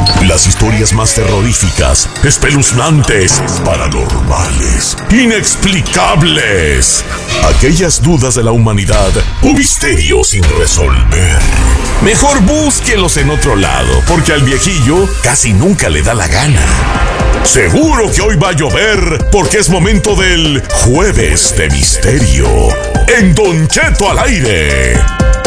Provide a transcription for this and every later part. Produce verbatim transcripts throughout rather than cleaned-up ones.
Las historias más terroríficas, espeluznantes, paranormales, inexplicables. Aquellas dudas de la humanidad o misterios sin resolver. Mejor búsquelos en otro lado, porque al viejillo casi nunca le da la gana. Seguro que hoy va a llover, porque es momento del Jueves de Misterio. En Don Cheto al aire.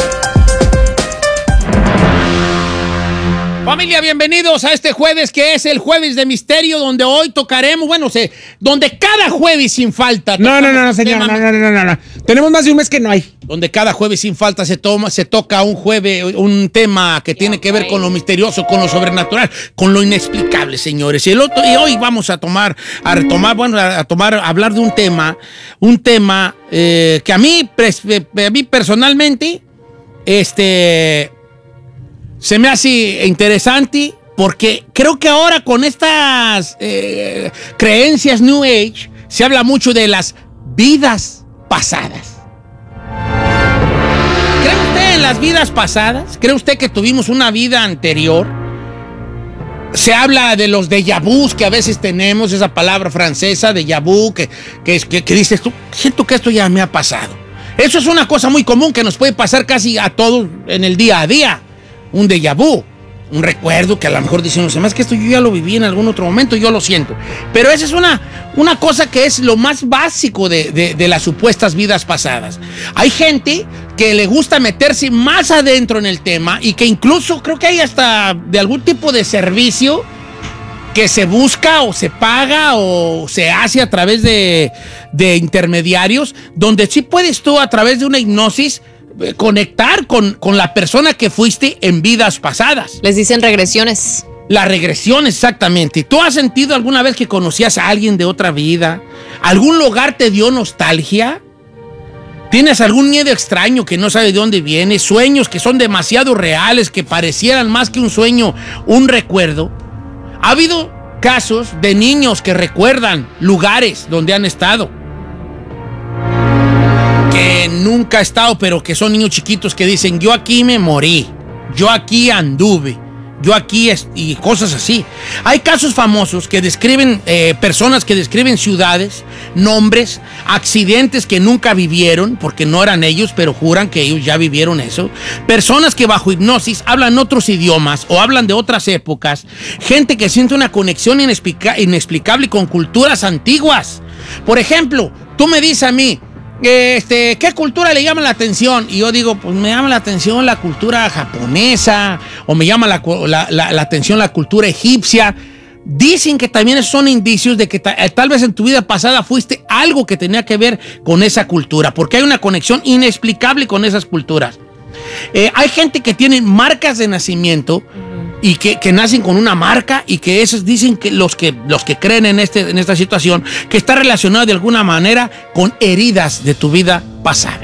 Familia, bienvenidos a este jueves que es el Jueves de Misterio, donde hoy tocaremos, bueno, sé, donde cada jueves sin falta. No, no, no, no, señor, no, no, no, no, no. Tenemos más de un mes que no hay. Donde cada jueves sin falta se toma, se toca un jueves, un tema que tiene que ver con lo misterioso, con lo sobrenatural, con lo inexplicable, señores. Y, el otro, y hoy vamos a tomar, a retomar, bueno, a, a tomar, a hablar de un tema, un tema eh, que a mí, a mí personalmente, este... se me hace interesante porque creo que ahora con estas eh, creencias New Age se habla mucho de las vidas pasadas. ¿Cree usted en las vidas pasadas? ¿Cree usted que tuvimos una vida anterior? Se habla de los déjà vus que a veces tenemos, esa palabra francesa, déjà vu, que, que, que, que dices tú, siento que esto ya me ha pasado. Eso es una cosa muy común que nos puede pasar casi a todos en el día a día. Un déjà vu, un recuerdo que a lo mejor dicen, no sé más que esto yo ya lo viví en algún otro momento, yo lo siento. Pero esa es una, una cosa que es lo más básico de, de, de las supuestas vidas pasadas. Hay gente que le gusta meterse más adentro en el tema y que incluso creo que hay hasta de algún tipo de servicio que se busca o se paga o se hace a través de, de intermediarios, donde sí puedes tú a través de una hipnosis conectar con, con la persona que fuiste en vidas pasadas. Les dicen regresiones. La regresión, exactamente. ¿Tú has sentido alguna vez que conocías a alguien de otra vida? ¿Algún lugar te dio nostalgia? ¿Tienes algún miedo extraño que no sabes de dónde viene? ¿Sueños que son demasiado reales, que parecieran más que un sueño, un recuerdo? Ha habido casos de niños que recuerdan lugares donde han estado, que nunca ha estado, pero que son niños chiquitos que dicen, yo aquí me morí, yo aquí anduve, yo aquí, y cosas así. Hay casos famosos que describen, eh, personas que describen ciudades, nombres, accidentes que nunca vivieron, porque no eran ellos, pero juran que ellos ya vivieron eso. Personas que bajo hipnosis hablan otros idiomas o hablan de otras épocas. Gente que siente una conexión inexplica- inexplicable con culturas antiguas. Por ejemplo, tú me dices a mí, Este, ¿qué cultura le llama la atención? Y yo digo, pues me llama la atención la cultura japonesa, o me llama la, la, la, la atención la cultura egipcia. Dicen que también son indicios de que ta, tal vez en tu vida pasada fuiste algo que tenía que ver con esa cultura, porque hay una conexión inexplicable con esas culturas. Eh, hay gente que tiene marcas de nacimiento y que, que nacen con una marca, y que esos dicen que los que, los que creen en, este, en esta situación, que está relacionado de alguna manera con heridas de tu vida pasada.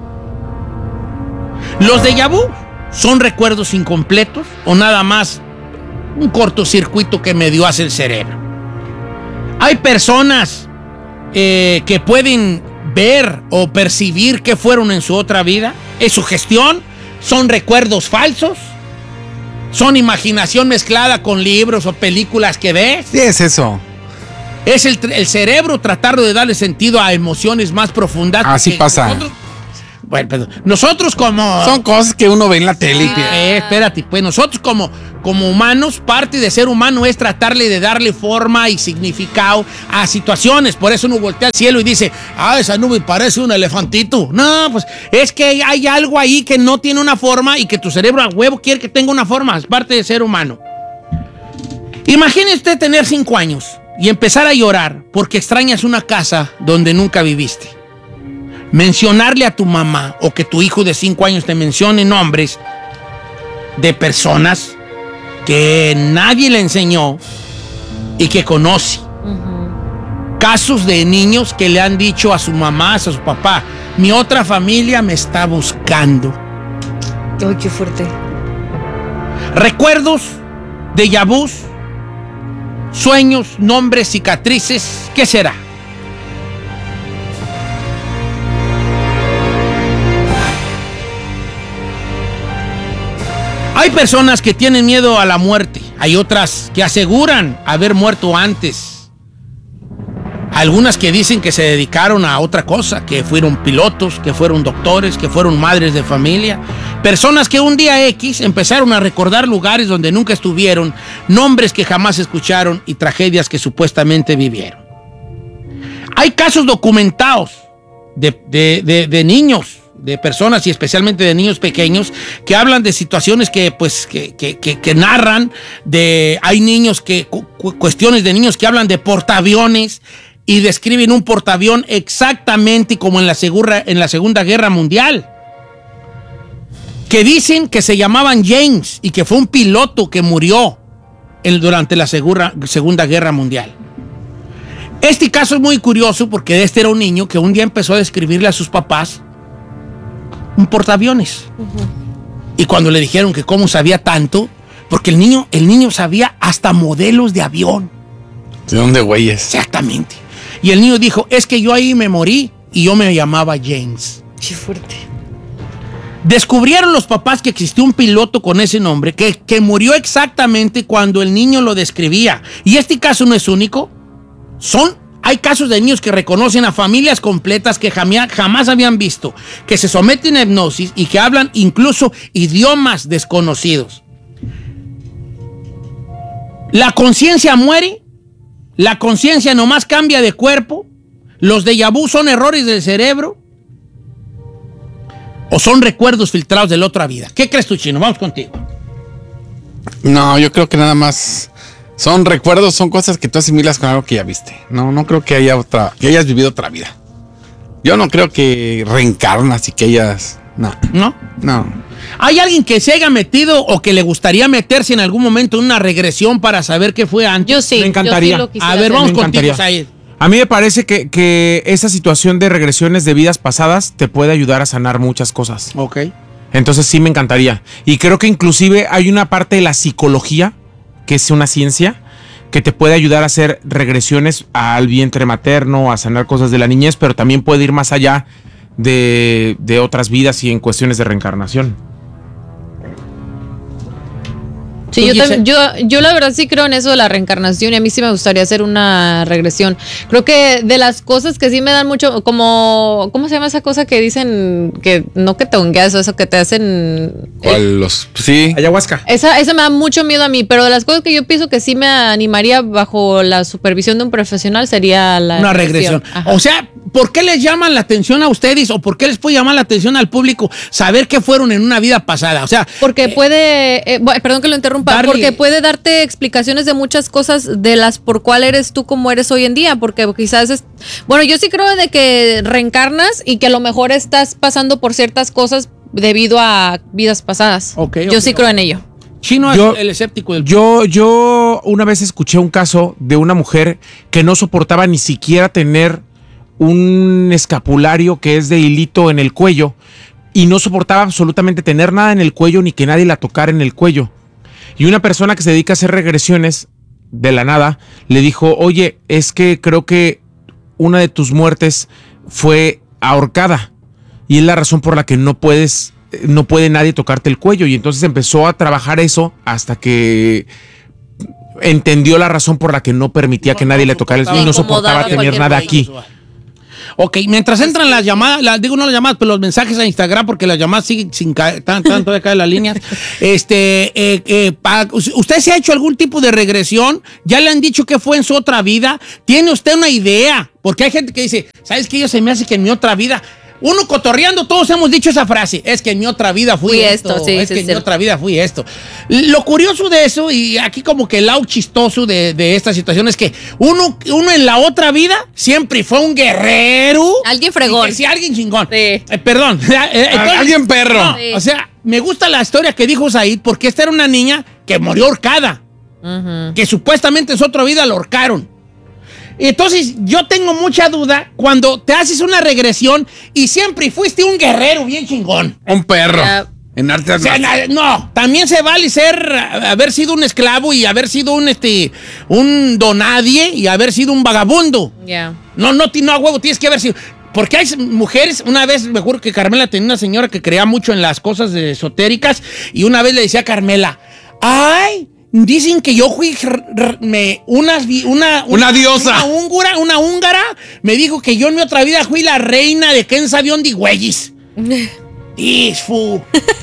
Los déjà vu son recuerdos incompletos o nada más un cortocircuito que medio hace el cerebro. Hay personas eh, que pueden ver o percibir qué fueron en su otra vida. Es sugestión, son recuerdos falsos, son imaginación mezclada con libros o películas que ves. Sí, es eso. Es el, el cerebro tratando de darle sentido a emociones más profundas. Así pasa. Nosotros, bueno, perdón, nosotros como... Son cosas que uno ve en la tele. Eh, espérate, pues nosotros como, como humanos, parte de ser humano es tratarle de darle forma y significado a situaciones. Por eso uno voltea al cielo y dice, ah, esa nube parece un elefantito. No, pues es que hay, hay algo ahí que no tiene una forma y que tu cerebro a huevo quiere que tenga una forma. Es parte de ser humano. Imagine usted tener cinco años y empezar a llorar porque extrañas una casa donde nunca viviste. Mencionarle a tu mamá o que tu hijo de cinco años te mencione nombres de personas que nadie le enseñó y que conoce. Uh-huh. Casos de niños que le han dicho a su mamá, a su papá, mi otra familia me está buscando. Ay, qué fuerte. Recuerdos, déjà vus, sueños, nombres, cicatrices, ¿qué será? Hay personas que tienen miedo a la muerte. Hay otras que aseguran haber muerto antes. Algunas que dicen que se dedicaron a otra cosa, que fueron pilotos, que fueron doctores, que fueron madres de familia. Personas que un día X empezaron a recordar lugares donde nunca estuvieron, nombres que jamás escucharon y tragedias que supuestamente vivieron. Hay casos documentados de, de, de, de niños, de personas y especialmente de niños pequeños que hablan de situaciones que pues que, que, que, que narran de hay niños que cu- cuestiones de niños que hablan de portaaviones y describen un portaavión exactamente como en la segura, en la Segunda Guerra Mundial, que dicen que se llamaban James y que fue un piloto que murió en, durante la segura, Segunda Guerra Mundial. Este caso es muy curioso porque este era un niño que un día empezó a describirle a sus papás un portaaviones. Uh-huh. Y cuando le dijeron que cómo sabía tanto, porque el niño, el niño sabía hasta modelos de avión. ¿De dónde, güeyes? Exactamente. Y el niño dijo, es que yo ahí me morí y yo me llamaba James. Qué fuerte. Descubrieron los papás que existió un piloto con ese nombre que, que murió exactamente cuando el niño lo describía. Y este caso no es único. Son... Hay casos de niños que reconocen a familias completas que jamás, jamás habían visto, que se someten a hipnosis y que hablan incluso idiomas desconocidos. La conciencia muere, la conciencia nomás cambia de cuerpo, los déjà vu son errores del cerebro o son recuerdos filtrados de la otra vida. ¿Qué crees tú, Chino? Vamos contigo. No, yo creo que nada más... Son recuerdos, son cosas que tú asimilas con algo que ya viste. No, no creo que haya otra, que hayas vivido otra vida. Yo no creo que reencarnas y que hayas... No. ¿No? No. ¿Hay alguien que se haya metido o que le gustaría meterse en algún momento en una regresión para saber qué fue antes? Yo sí. Me encantaría. Yo sí lo quisiera A ver, hacer. vamos Me contigo, encantaría. Said. A mí me parece que, que esa situación de regresiones de vidas pasadas te puede ayudar a sanar muchas cosas. Ok. Entonces sí me encantaría. Y creo que inclusive hay una parte de la psicología, que es una ciencia, que te puede ayudar a hacer regresiones al vientre materno, a sanar cosas de la niñez, pero también puede ir más allá de, de otras vidas y en cuestiones de reencarnación. Sí, yo, también, yo, yo la verdad sí creo en eso de la reencarnación y a mí sí me gustaría hacer una regresión. Creo que de las cosas que sí me dan mucho, como, ¿cómo se llama esa cosa que dicen que no que te hongueas o eso que te hacen? ¿Cuál? Eh, Los... Sí. Ayahuasca. esa, esa me da mucho miedo a mí, pero de las cosas que yo pienso que sí me animaría bajo la supervisión de un profesional sería la Una regresión. Ajá. O sea, ¿por qué les llaman la atención a ustedes o por qué les puede llamar la atención al público saber qué fueron en una vida pasada? O sea, Porque eh, puede, eh, bueno, perdón que lo interrumpa, darle- porque puede darte explicaciones de muchas cosas de las por cuál eres tú como eres hoy en día, porque quizás es, bueno, yo sí creo de que reencarnas y que a lo mejor estás pasando por ciertas cosas debido a vidas pasadas. Ok, yo ok, sí ok. creo en ello. Chino Yo- es el escéptico del... Yo, yo una vez escuché un caso de una mujer que no soportaba ni siquiera tener un escapulario que es de hilito en el cuello y no soportaba absolutamente tener nada en el cuello ni que nadie la tocara en el cuello. Y una persona que se dedica a hacer regresiones de la nada le dijo, oye, es que creo que una de tus muertes fue ahorcada y es la razón por la que no puedes, no puede nadie tocarte el cuello. Y entonces empezó a trabajar eso hasta que entendió la razón por la que no permitía que nadie le tocara el cuello y no soportaba Incomodaba tener cualquier nada cuello. aquí. Ok, mientras entran las llamadas, las, digo no las llamadas, pero los mensajes a Instagram, porque las llamadas siguen sin caer, están tanto de caer las líneas. Este, eh, eh, pa- ¿usted se ha hecho algún tipo de regresión? ¿Ya le han dicho qué fue en su otra vida? ¿Tiene usted una idea? Porque hay gente que dice, ¿sabes qué? Yo se me hace que en mi otra vida... Uno cotorreando, todos hemos dicho esa frase. Es que en mi otra vida fui, Fui esto. esto, sí, es sí, que en sí. mi otra vida fui esto. Lo curioso de eso, y aquí como que el lado chistoso de, de esta situación es que uno, uno en la otra vida siempre fue un guerrero. Alguien fregón. Y que sí, alguien chingón. Sí. Eh, perdón. Eh, entonces, Alguien perro. no, Sí. O sea, me gusta la historia que dijo Said porque esta era una niña que murió ahorcada. Ujú. Que supuestamente en su otra vida la ahorcaron. Entonces, yo tengo mucha duda cuando te haces una regresión y siempre fuiste un guerrero bien chingón. Un perro. Ya. En arte O sea, na- no, también se vale ser, haber sido un esclavo y haber sido un, este, un donadie y haber sido un vagabundo. Ya. No, no, ti- no, a huevo, tienes que haber sido. porque hay mujeres, una vez me acuerdo que Carmela tenía una señora que creía mucho en las cosas esotéricas y una vez le decía a Carmela, ay, dicen que yo fui me, una, una, una diosa. Una húngara, una húngara me dijo que yo en mi otra vida fui la reina de quién sabe dónde güeyes. Isfu.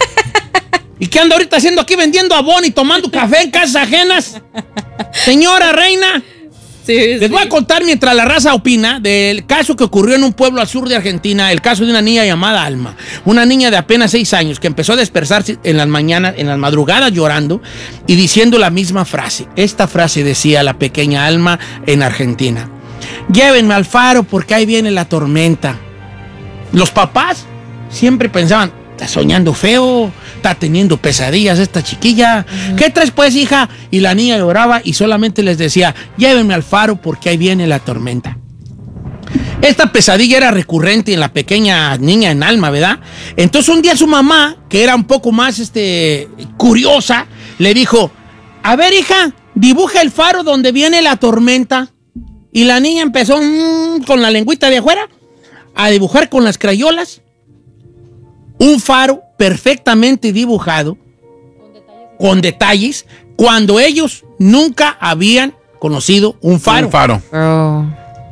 ¿Y qué anda ahorita haciendo aquí vendiendo abón y tomando café en casas ajenas? Señora reina. Sí, Les sí. voy a contar mientras la raza opina del caso que ocurrió en un pueblo al sur de Argentina, el caso de una niña llamada Alma, una niña de apenas seis años que empezó a despertarse en las mañanas, en las madrugadas llorando y diciendo la misma frase. Esta frase decía la pequeña Alma en Argentina: llévenme al faro porque ahí viene la tormenta. Los papás siempre pensaban, está soñando feo, está teniendo pesadillas esta chiquilla. Uh-huh. ¿Qué traes pues, hija? Y la niña lloraba y solamente les decía, llévenme al faro porque ahí viene la tormenta. Esta pesadilla era recurrente en la pequeña niña en Alma, ¿verdad? Entonces un día su mamá, que era un poco más este, curiosa, le dijo, a ver, hija, dibuja el faro donde viene la tormenta. Y la niña empezó mmm, con la lengüita de afuera a dibujar con las crayolas un faro perfectamente dibujado, con detalles, con detalles cuando ellos nunca habían conocido un faro. Un faro. Oh.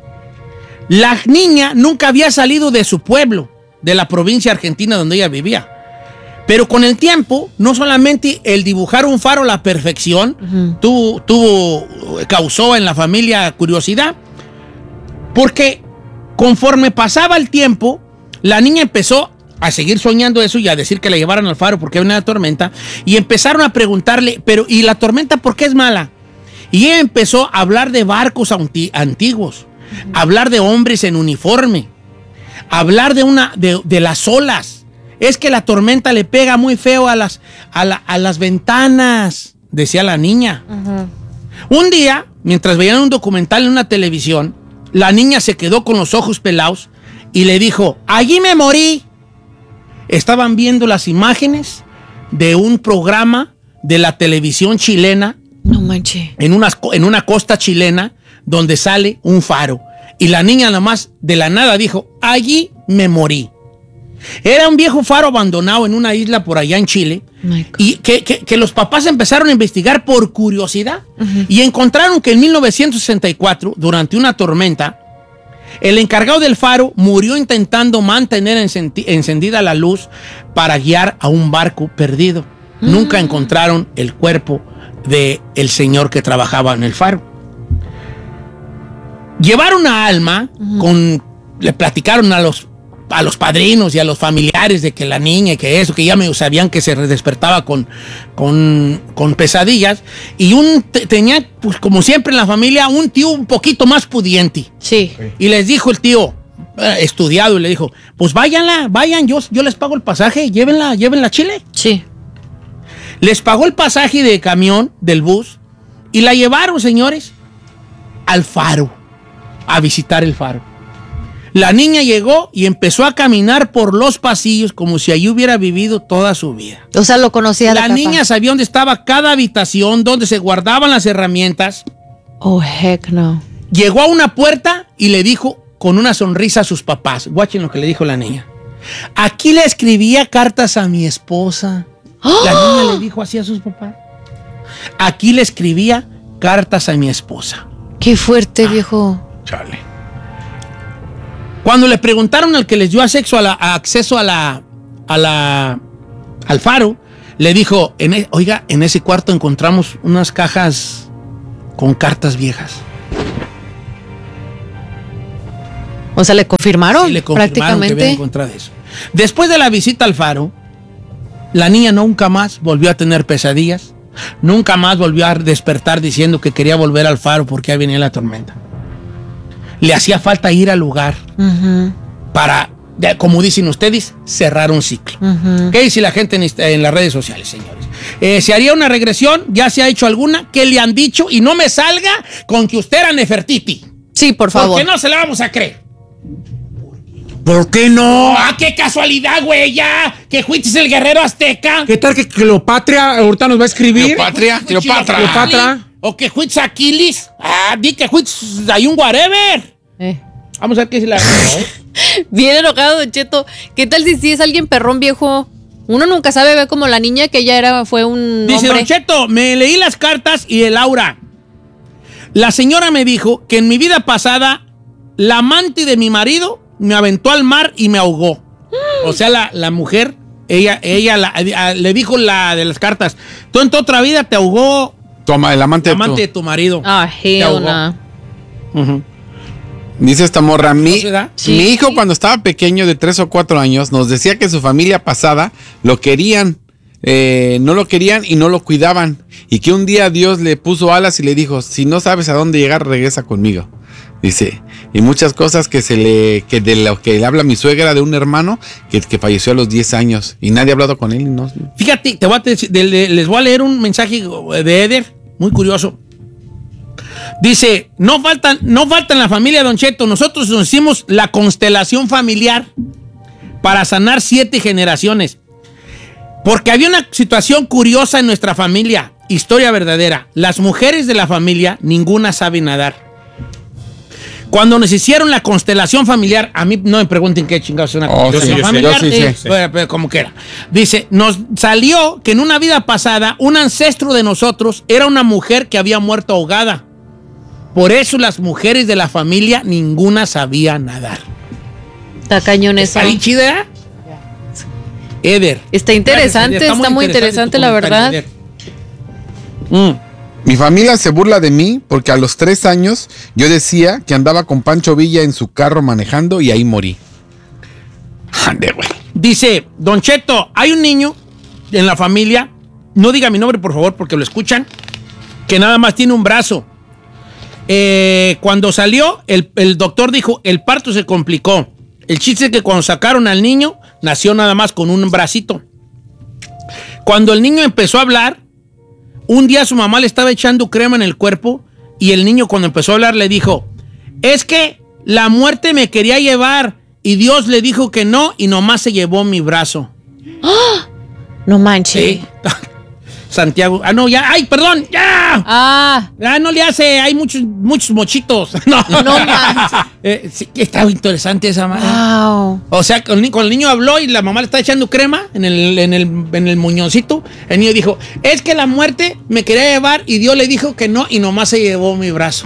La niña nunca había salido de su pueblo, de la provincia argentina donde ella vivía. Pero con el tiempo, no solamente el dibujar un faro a la perfección, uh-huh. tuvo, tuvo, causó en la familia curiosidad, porque conforme pasaba el tiempo, la niña empezó a seguir soñando eso y a decir que la llevaran al faro porque había una tormenta, y empezaron a preguntarle, pero ¿y la tormenta por qué es mala? Y ella empezó a hablar de barcos antiguos, uh-huh. a hablar de hombres en uniforme, a hablar de, una, de, de las olas. Es que la tormenta le pega muy feo a las, a la, a las ventanas, decía la niña. Uh-huh. Un día, mientras veían un documental en una televisión, la niña se quedó con los ojos pelados y le dijo, allí me morí. Estaban viendo las imágenes de un programa de la televisión chilena. No manches. En una, en una costa chilena donde sale un faro. Y la niña nada más de la nada dijo, allí me morí. Era un viejo faro abandonado en una isla por allá en Chile. Y que, que, que los papás empezaron a investigar por curiosidad. Uh-huh. Y encontraron que en mil novecientos sesenta y cuatro, durante una tormenta, el encargado del faro murió intentando mantener encendida la luz para guiar a un barco perdido. Mm. Nunca encontraron el cuerpo del señor que trabajaba en el faro. Llevaron a Alma, uh-huh. con, le platicaron a los, a los padrinos y a los familiares de que la niña y que eso, que ya me sabían que se despertaba con, con, con pesadillas. Y un te, tenía, pues como siempre en la familia, un tío un poquito más pudiente. Sí. Y les dijo el tío, eh, estudiado, y le dijo, pues váyanla, vayan, yo, yo les pago el pasaje, llévenla, llévenla a Chile. Sí. Les pagó el pasaje de camión, del bus, y la llevaron, señores, al faro, a visitar el faro. La niña llegó y empezó a caminar por los pasillos como si allí hubiera vivido toda su vida. O sea, lo conocía. La niña sabía dónde estaba cada habitación, dónde se guardaban las herramientas. Oh, heck no. Llegó a una puerta y le dijo con una sonrisa a sus papás. Guachen lo que le dijo la niña. Aquí le escribía cartas a mi esposa. ¡Oh! La niña le dijo así a sus papás. Aquí le escribía cartas a mi esposa. Qué fuerte, ah, viejo. Chale. Cuando le preguntaron al que les dio acceso a la, a acceso a la, a la, al faro, le dijo, en el, oiga, en ese cuarto encontramos unas cajas con cartas viejas. O sea, le confirmaron, sí, le confirmaron prácticamente. Que había encontrado eso. Después de la visita al faro, la niña nunca más volvió a tener pesadillas, nunca más volvió a despertar diciendo que quería volver al faro porque ahí venía la tormenta. Le hacía falta ir al lugar uh-huh. para, como dicen ustedes, cerrar un ciclo. Uh-huh. ¿Qué dice la gente en, en las redes sociales, señores? Eh, ¿Se haría una regresión? ¿Ya se ha hecho alguna? ¿Qué le han dicho? Y no me salga con que usted era Nefertiti. Sí, por favor. Porque no se la vamos a creer. ¿Por qué no? ¡Ah, qué casualidad, güey! Ya, que fuiste el guerrero azteca. ¿Qué tal que Cleopatra ahorita nos va a escribir? Cleopatra, Cleopatra. Cleopatra. O que fuiste Aquiles. Ah, di que fuiste hay un whatever. Eh. Vamos a ver qué es la... Bien enojado, Don Cheto. ¿Qué tal si sí es alguien perrón viejo? Uno nunca sabe, ve como la niña que ella era, fue un Dice, hombre. Don Cheto, me leí las cartas y el aura. La señora me dijo que en mi vida pasada, la amante de mi marido me aventó al mar y me ahogó. O sea, la, la mujer, ella, ella la, a, le dijo la de las cartas, tú en tu otra vida te ahogó Toma, el amante, el amante de de tu marido. Ah, hell nah. Uh-huh. Dice esta morra, mi, ¿No se da? Sí. mi hijo cuando estaba pequeño de tres o cuatro años nos decía que su familia pasada lo querían, eh, no lo querían y no lo cuidaban. Y que un día Dios le puso alas y le dijo, si no sabes a dónde llegar, regresa conmigo. Dice, y muchas cosas que se le, que de lo que le habla mi suegra de un hermano que, que falleció a los diez años y nadie ha hablado con él. No. Fíjate, te voy a decir, de, de, les voy a leer un mensaje de Eder, muy curioso. Dice, no faltan, no faltan la familia Don Cheto, nosotros nos hicimos la constelación familiar para sanar siete generaciones. Porque había una situación curiosa en nuestra familia, historia verdadera. Las mujeres de la familia, ninguna sabe nadar. Cuando nos hicieron la constelación familiar, a mí no me pregunten qué chingados es una Oh, constelación sí, familiar, sí, sí, sí, sí, pero, pero como quiera. Dice, nos salió que en una vida pasada, un ancestro de nosotros era una mujer que había muerto ahogada. Por eso las mujeres de la familia, ninguna sabía nadar. Está cañón eso. ¿Está bien chida? Eder. Está interesante, Gracias, está muy interesante, tu la comentario, verdad. Eder. Mm. Mi familia se burla de mí porque a los tres años yo decía que andaba con Pancho Villa en su carro manejando y ahí morí. Ande, güey. Dice, Don Cheto, hay un niño en la familia, no diga mi nombre por favor porque lo escuchan, que nada más tiene un brazo. Eh, cuando salió, el, el doctor dijo, el parto se complicó. El chiste es que cuando sacaron al niño, nació nada más con un bracito. Cuando el niño empezó a hablar, un día su mamá le estaba echando crema en el cuerpo y el niño cuando empezó a hablar le dijo, es que la muerte me quería llevar y Dios le dijo que no y nomás se llevó mi brazo. ¡Oh! No manches. Sí. Santiago, ah no, ya, ay, perdón, ya. Ah. Ah, no le hace, hay muchos, muchos mochitos. No, No manches. eh, sí, está interesante esa madre. Wow. O sea, con el, con el niño habló y la mamá le está echando crema en el, en el, en el muñoncito. El niño dijo, es que la muerte me quería llevar y Dios le dijo que no y nomás se llevó mi brazo.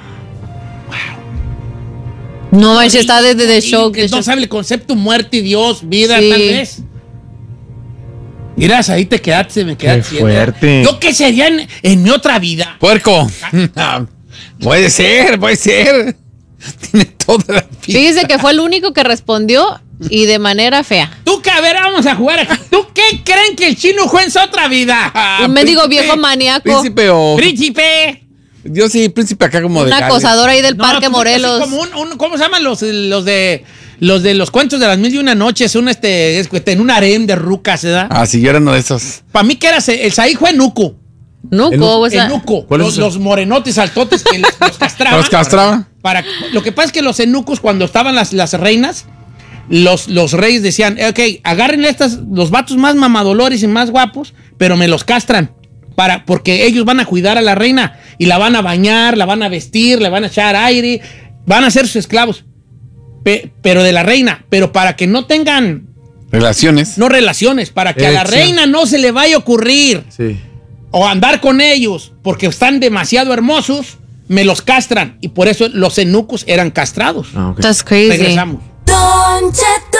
No manches, está desde de shock. Que de no shock. sabe el concepto muerte y Dios, vida, Sí. tal vez. Miras, ahí te quedaste, me quedaste. Qué fuerte. ¿Yo qué sería en, en mi otra vida? Puerco. No, puede ser, puede ser. Tiene toda la vida. Fíjese que fue el único que respondió y de manera fea. Tú que, a ver, vamos a jugar aquí. ¿Tú qué creen que el chino fue en su otra vida? Ah, Un mendigo príncipe, viejo maníaco. Príncipe o. ¡Príncipe! Yo sí, príncipe acá como de. Un Gales. acosador ahí del No, Parque tú, Morelos. así como un, un- ¿cómo se llaman los, los de los de los cuentos de las mil y una noches? Un este, es- en un harem de rucas, ¿verdad? Ah, sí, yo era uno de esos. Para mí que era el Saí fue Nuco. Nuco, o sea. Enuco. ¿Cuál es Los, ese? los morenotes altotes que los, los castraban. Los castraba. Para, lo que pasa es que los enucos, cuando estaban las, las reinas, los, los reyes decían, ok, agarren estas, los vatos más mamadolores y más guapos, pero me los castran. Para, porque ellos van a cuidar a la reina y la van a bañar, la van a vestir, le van a echar aire, van a ser sus esclavos. Pe- pero de la reina, pero para que no tengan, Relaciones. no relaciones, para que a la Erección. reina no se le vaya a ocurrir Sí. o andar con ellos porque están demasiado hermosos, me los castran. Y por eso los eunucos eran castrados. Ah, ok. That's crazy. Regresamos. Don Cheto.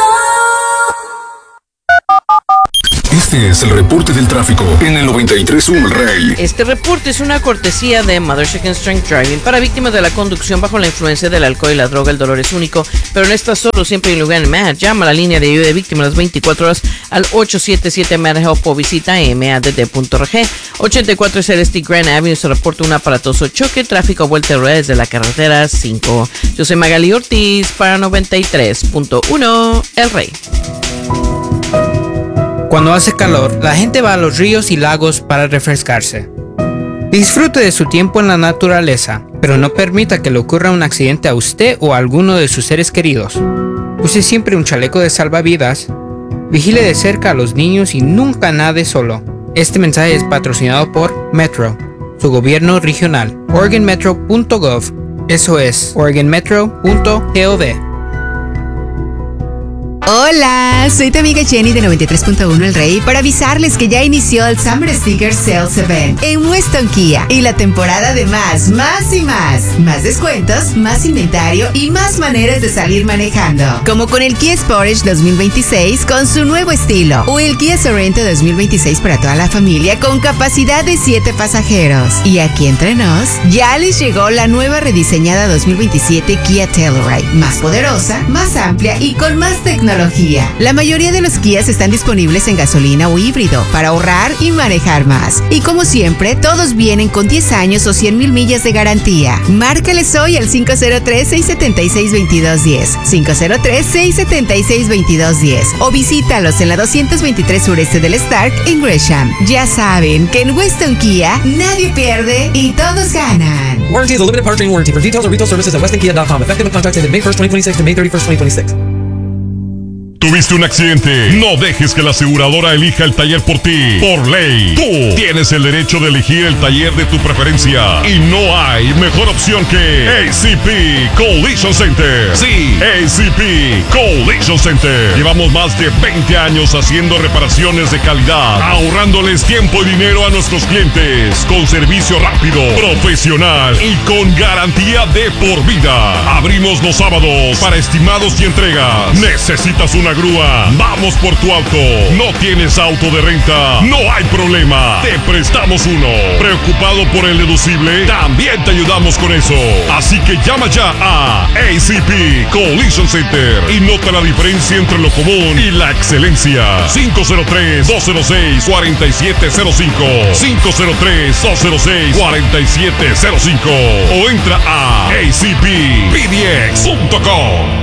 Este es el reporte del tráfico en el noventa y tres punto uno El Rey. Este reporte es una cortesía de Mother Chicken Strength Driving para víctimas de la conducción bajo la influencia del alcohol y la droga. El dolor es único, pero no está solo, siempre hay un lugar en Mad. Llama a la línea de ayuda de víctimas las veinticuatro horas al ocho siete siete M A D Help o visita m a d d punto org. ochenta y cuatro Celeste Grand Avenue se reporta un aparatoso choque, tráfico vuelta de rueda desde la carretera cinco. Yo soy Magali Ortiz para noventa y tres punto uno El Rey. Cuando hace calor, la gente va a los ríos y lagos para refrescarse. Disfrute de su tiempo en la naturaleza, pero no permita que le ocurra un accidente a usted o a alguno de sus seres queridos. Use siempre un chaleco de salvavidas, vigile de cerca a los niños y nunca nade solo. Este mensaje es patrocinado por Metro, su gobierno regional, oregon metro punto gov Eso es oregon metro punto gov. Hola, soy tu amiga Jenny de noventa y tres punto uno El Rey para avisarles que ya inició el Summer Sticker Sales Event en Weston Kia y la temporada de más, más y más. Más descuentos, más inventario y más maneras de salir manejando. Como con el Kia Sportage dos mil veintiséis con su nuevo estilo o el Kia Sorento dos mil veintiséis para toda la familia con capacidad de siete pasajeros. Y aquí entre nos, ya les llegó la nueva rediseñada dos mil veintisiete Kia Telluride, más poderosa, más amplia y con más tecnología. La mayoría de los Kias están disponibles en gasolina o híbrido para ahorrar y manejar más. Y como siempre, todos vienen con diez años o cien mil millas de garantía. Márcales hoy al cinco cero tres, seis siete seis, dos dos uno cero, cinco cero tres, seis siete seis, dos dos uno cero o visítalos en la doscientos veintitrés sureste del Stark en Gresham. Ya saben que en Weston Kia nadie pierde y todos ganan. Warranty is a limited powertrain warranty. For details or retail services at weston kia dot com. Effective with contracts ended May first, twenty twenty-six to May thirty-first, twenty twenty-six. ¿Tuviste un accidente? No dejes que la aseguradora elija el taller por ti. Por ley, tú tienes el derecho de elegir el taller de tu preferencia. Y no hay mejor opción que A C P Collision Center. Sí, A C P Collision Center. Llevamos más de veinte años haciendo reparaciones de calidad, ahorrándoles tiempo y dinero a nuestros clientes, con servicio rápido, profesional y con garantía de por vida. Abrimos los sábados para estimados y entregas. ¿Necesitas una grúa? Vamos por tu auto. ¿No tienes auto de renta? No hay problema. Te prestamos uno. ¿Preocupado por el deducible? También te ayudamos con eso. Así que llama ya a A C P Collision Center y nota la diferencia entre lo común y la excelencia. cinco cero tres, dos cero seis, cuatro siete cero cinco cinco cero tres, dos cero seis, cuatro siete cero cinco o entra a a c p p d x punto com.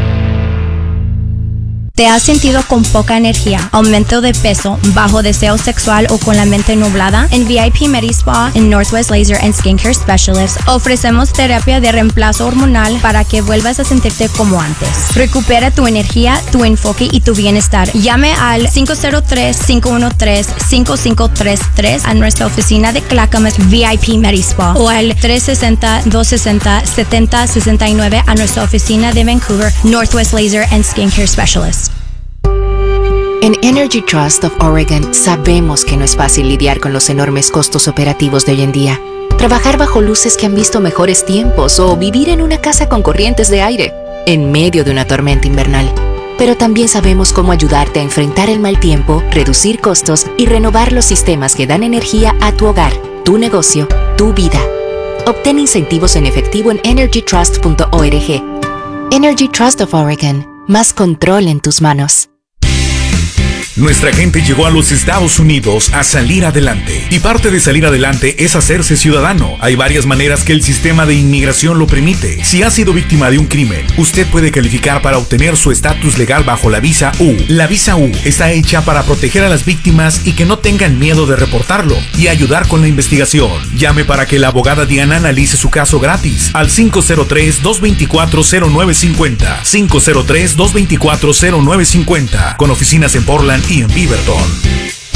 ¿Te has sentido con poca energía, aumento de peso, bajo deseo sexual o con la mente nublada? En V I P MediSpa, en Northwest Laser and Skincare Specialists, ofrecemos terapia de reemplazo hormonal para que vuelvas a sentirte como antes. Recupera tu energía, tu enfoque y tu bienestar. Llame al cinco cero tres, cinco uno tres, cinco cinco tres tres a nuestra oficina de Clackamas V I P MediSpa o al tres seis cero, dos seis cero, siete cero seis nueve a nuestra oficina de Vancouver, Northwest Laser and Skincare Specialists. En Energy Trust of Oregon sabemos que no es fácil lidiar con los enormes costos operativos de hoy en día. Trabajar bajo luces que han visto mejores tiempos o vivir en una casa con corrientes de aire en medio de una tormenta invernal. Pero también sabemos cómo ayudarte a enfrentar el mal tiempo, reducir costos y renovar los sistemas que dan energía a tu hogar, tu negocio, tu vida. Obtén incentivos en efectivo en energy trust punto org. Energy Trust of Oregon. Más control en tus manos. Nuestra gente llegó a los Estados Unidos a salir adelante. Y parte de salir adelante es hacerse ciudadano. Hay varias maneras que el sistema de inmigración lo permite. Si ha sido víctima de un crimen, usted puede calificar para obtener su estatus legal bajo la visa U. La visa U está hecha para proteger a las víctimas y que no tengan miedo de reportarlo y ayudar con la investigación. Llame para que la abogada Diana analice su caso gratis al cinco cero tres, dos dos cuatro, cero nueve cinco cero. cinco cero tres, dos dos cuatro, cero nueve cinco cero con oficinas en Portland y en Beaverton.